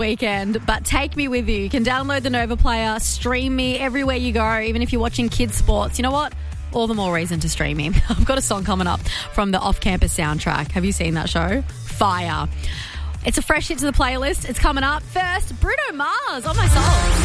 weekend, but take me with you. You can download the Nova Player, stream me everywhere you go, even if you're watching kids' sports. You know what? All the more reason to stream me. I've got a song coming up from the Off-Campus soundtrack. Have you seen that show? Fire. It's a fresh hit to the playlist. It's coming up. First, Bruno Mars, On My Soul.